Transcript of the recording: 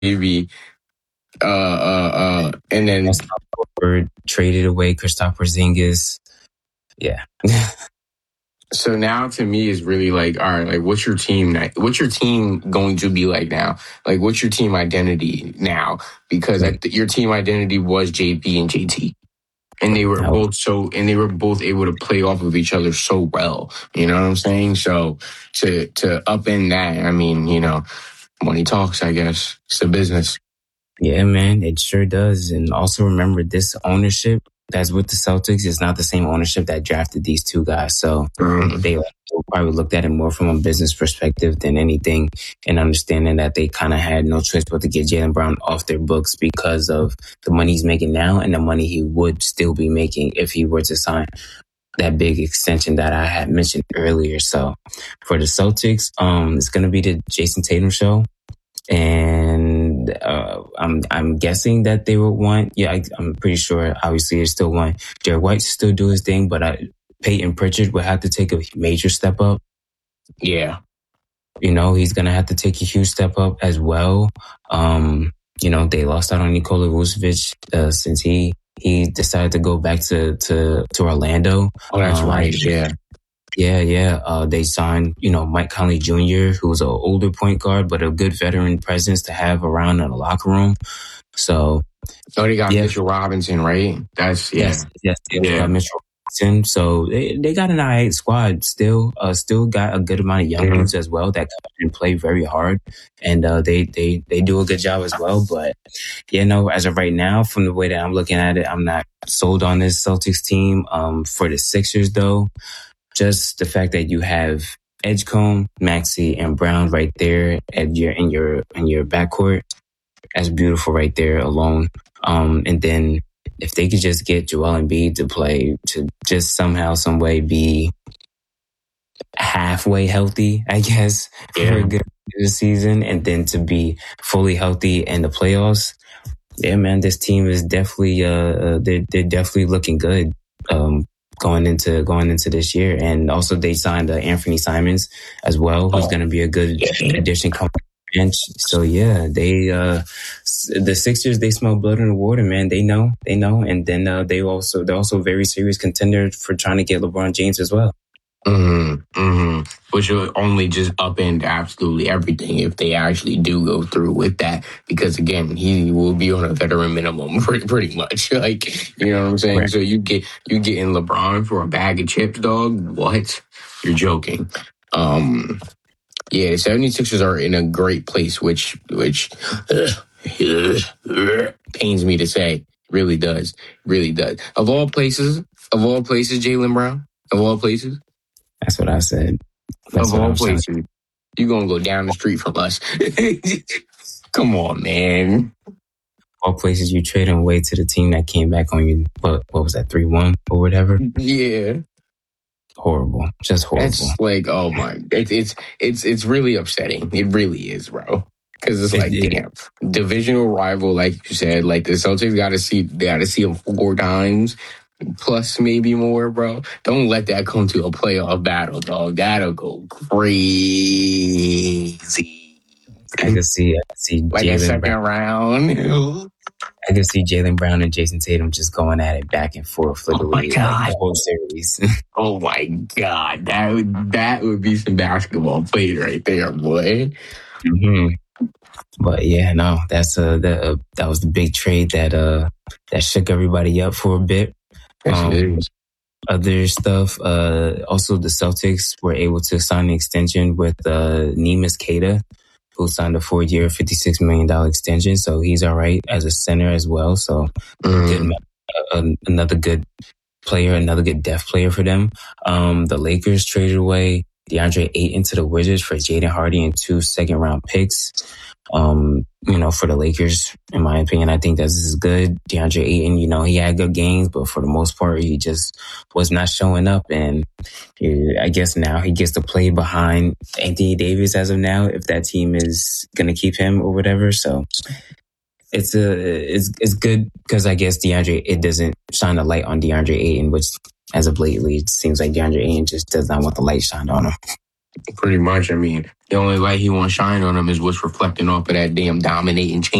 maybe. And then traded away Kristaps Porzingis. Yeah. So now to me is really like, all right, like what's your team going to be like now? Like what's your team identity now? Because your team identity was JP and JT. And they were both able to play off of each other so well. You know what I'm saying? So to upend that, I mean, money talks, I guess. It's a business. Yeah, man, it sure does. And also remember, this ownership that's with the Celtics is not the same ownership that drafted these two guys. So they probably looked at it more from a business perspective than anything, and understanding that they kind of had no choice but to get Jaylen Brown off their books because of the money he's making now and the money he would still be making if he were to sign that big extension that I had mentioned earlier. So for the Celtics, it's going to be the Jason Tatum show. And I'm guessing that they would want. Yeah, I'm pretty sure. Obviously, they still want Derek White to still do his thing, but Peyton Pritchard would have to take a major step up. Yeah, he's gonna have to take a huge step up as well. They lost out on Nikola Vucevic since he decided to go back to Orlando. Oh, that's right. Yeah. Yeah. They signed, Mike Conley Jr., who's an older point guard, but a good veteran presence to have around in the locker room. So, they got Mitchell Robinson, right? That's Yes, they got Mitchell Robinson. So they got an alright squad. Still got a good amount of young dudes as well that come and play very hard, and they do a good job as well. But as of right now, from the way that I'm looking at it, I'm not sold on this Celtics team. For the Sixers, though. Just the fact that you have Edgecombe, Maxey, and Brown right there in your backcourt, that's beautiful right there alone. And then if they could just get Joel Embiid to just somehow, some way be halfway healthy, I guess, for a good season, and then to be fully healthy in the playoffs. Yeah, man, this team is definitely they're definitely looking good. Going into this year. And also they signed Anthony Simons as well, who's going to be a good addition coming bench. So yeah, the Sixers, they smell blood in the water, man. They know. And then they're also a very serious contender for trying to get LeBron James as well. Which will only just upend absolutely everything if they actually do go through with that. Because again, he will be on a veteran minimum pretty much. Like, you know what I'm saying? Right. So you getting LeBron for a bag of chips, dog? What? You're joking. The 76ers are in a great place, which pains me to say. Really does. Of all places, Jaylen Brown. Of all places. That's what I said. Of all places, you're going to go down the street from us. Come on, man. All places, you trade him away to the team that came back on you. What was that, 3-1 or whatever? Yeah. Horrible. Just horrible. It's like, oh my. It's really upsetting. It really is, bro. Because it's like, damn, divisional rival, like you said, like the Celtics got to see him 4 times. Plus maybe more, bro. Don't let that come to a playoff battle, dog. That'll go crazy. I can see like a second round. I can see Jaylen Brown and Jason Tatum just going at it back and forth literally the whole series. Oh my God. That would be some basketball played right there, boy. But yeah, no, that was the big trade that shook everybody up for a bit. Other stuff, also the Celtics were able to sign an extension with Neemias Queta, who signed a 4-year, $56 million extension. So he's all right as a center as well. So another good player, another good depth player for them. The Lakers traded away DeAndre Ayton to the Wizards for Jaden Hardy and 2 second-round picks. For the Lakers, in my opinion, I think this is good. DeAndre Ayton, he had good games, but for the most part, he just was not showing up. And I guess now he gets to play behind Anthony Davis as of now, if that team is going to keep him or whatever. So it's good because I guess it doesn't shine a light on DeAndre Ayton, which as of lately, it seems like DeAndre Ayton just does not want the light shined on him. Pretty much. I mean, the only light he wants shine on him is what's reflecting off of that damn dominating chain.